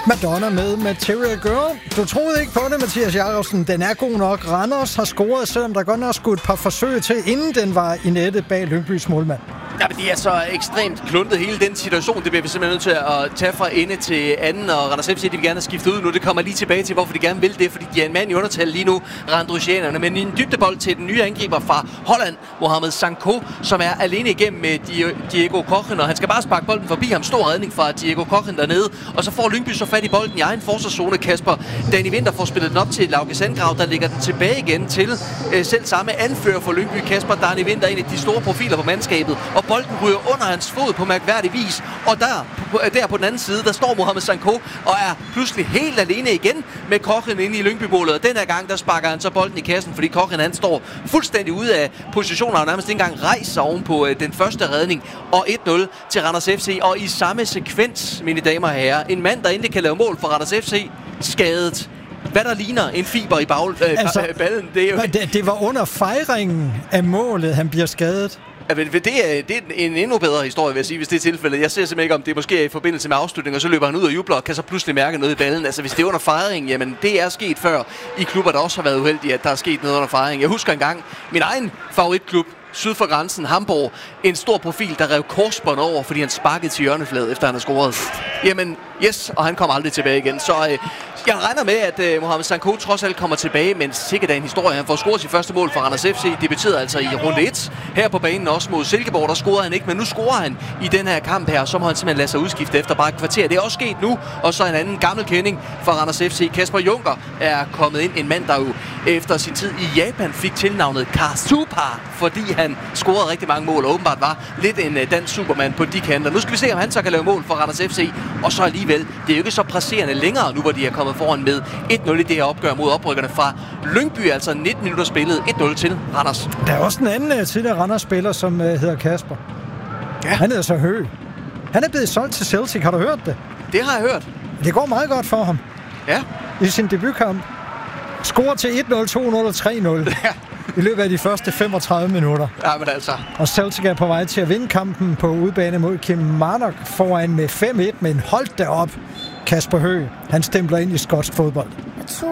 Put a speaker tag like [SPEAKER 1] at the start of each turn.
[SPEAKER 1] Madonna med Material Girl. Du troede ikke på det, Mathias Jacobsen. Den er god nok. Randers har scoret, selvom der godt nok skulle et par forsøg til, inden den var i nettet bag Lyngbys målmand.
[SPEAKER 2] Ja, men det er så ekstremt kluntet hele den situation. Det bliver vi simpelthen nødt til at tage fra ende til anden. Og Randers FC, de vil gerne have skiftet ud nu. Det kommer lige tilbage til, hvorfor de gerne vil det. Fordi de er en mand i undertal lige nu, randrusianerne. Men en dybdebold til den nye angriber fra Holland, Mohamed Sanko, som er alene igennem med Diego Kochen. Og han skal bare sparke bolden forbi ham. Stor redning fra Diego Kochen dernede. Og så får Lyngby så fat i bolden i egen forsvarszone. Kasper Danny Winther får spillet den op til Lauke Sandgrav, der lægger den tilbage igen til selv samme anfører for Lyngby. Kasper Danny Winther, en af de store profiler på mandskabet. Og bolden ryger under hans fod på mærkværdig vis. Og der på den anden side, der står Mohamed Sanko og er pludselig helt alene igen med Kochen inde i Lyngby-målet. Og den her gang, der sparker han så bolden i kassen, fordi Kochen han står fuldstændig ude af positioner og nærmest ikke engang rejser oven på den første redning. Og 1-0 til Randers FC. Og i samme sekvens, mine damer og herrer, en mand, der endelig kan lave mål for Randers FC, skadet. Hvad der ligner en fiber i ballen.
[SPEAKER 1] Det var under fejringen af målet, han bliver skadet.
[SPEAKER 2] Ja, det er en endnu bedre historie, vil jeg sige, hvis det er tilfældet. Jeg ser simpelthen ikke, om det måske er i forbindelse med afslutning, og så løber han ud og jubler og kan så pludselig mærke noget i ballen. Altså, hvis det er under fejringen, jamen det er sket før i klubber, der også har været uheldige, at der er sket noget under fejringen. Jeg husker engang min egen favoritklub, syd for grænsen, Hamburg, en stor profil, der rev korsbånd over, fordi han sparkede til hjørnefladet, efter han har scoret. Jamen, yes, og han kommer aldrig tilbage igen. Så jeg regner med, at Mohamed Sanko trods alt kommer tilbage, men sikkert er en historie. Han får scoret sit første mål for Randers FC. Debuterede altså i runde 1 her på banen, også mod Silkeborg. Der scorede han ikke, men nu scorer han i den her kamp her, og så må han simpelthen lade sig udskifte efter bare et kvarter. Det er også sket nu, og så en anden gammel kending for Randers FC. Kasper Junker er kommet ind, en mand, der jo efter sin tid i Japan fik tilnavnet Kasupa, fordi han scorede rigtig mange mål, og åbenbart var lidt en dansk supermand på de kanter. Nu skal vi se, om han så kan lave mål for Randers FC, og så alligevel, det er jo ikke så presserende længere nu, hvor de er kommet foran med 1-0 i det her opgør mod oprykkerne fra Lyngby, altså 19 minutter spillet, 1-0 til Randers.
[SPEAKER 1] Der er også en anden tidligere Randers-spiller, som hedder Kasper. Ja. Han hedder så Høgh. Han er blevet solgt til Celtic, har du hørt det?
[SPEAKER 2] Det har jeg hørt.
[SPEAKER 1] Det går meget godt for ham.
[SPEAKER 2] Ja.
[SPEAKER 1] I sin debutkamp. Scorer til 1-0, 2-0 og 3-0. Ja. I løbet af de første 35 minutter.
[SPEAKER 2] Ja, men altså.
[SPEAKER 1] Og Celtic er på vej til at vinde kampen på udebane mod Kilmarnock foran med 5-1, men hold da op. Kasper Høgh, han stempler ind i skotsk fodbold.